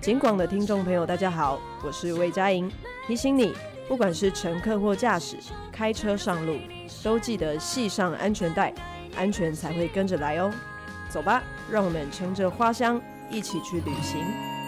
警广的听众朋友大家好，我是魏佳莹，提醒你不管是乘客或驾驶，开车上路都记得系上安全带，安全才会跟着来哦。走吧，让我们乘着花香一起去旅行。